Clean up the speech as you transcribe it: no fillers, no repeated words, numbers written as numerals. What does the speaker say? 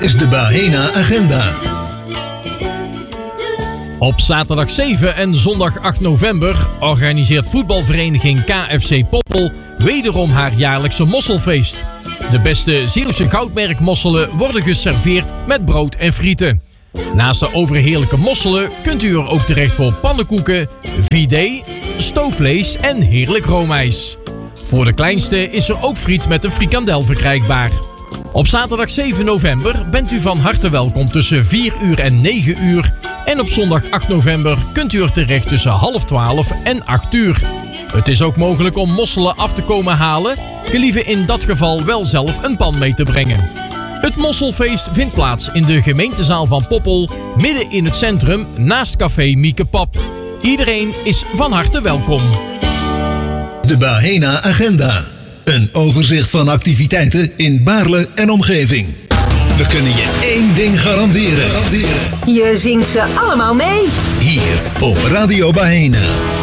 is de Bahena Agenda. Op zaterdag 7 en zondag 8 november organiseert voetbalvereniging KFC Poppel wederom haar jaarlijkse mosselfeest. De beste Zeeuwse goudmerkmosselen worden geserveerd met brood en frieten. Naast de overheerlijke mosselen kunt u er ook terecht voor pannenkoeken, vidé, stoofvlees en heerlijk roomijs. Voor de kleinste is er ook friet met een frikandel verkrijgbaar. Op zaterdag 7 november bent u van harte welkom tussen 4 uur en 9 uur. En op zondag 8 november kunt u er terecht tussen 11:30 en 8 uur. Het is ook mogelijk om mosselen af te komen halen, gelieve in dat geval wel zelf een pan mee te brengen. Het mosselfeest vindt plaats in de gemeentezaal van Poppel, midden in het centrum, naast café Mieke Pap. Iedereen is van harte welkom. De Bahena Agenda. Een overzicht van activiteiten in Baarle en omgeving. We kunnen je één ding garanderen. Je zingt ze allemaal mee. Hier op Radio Bahena.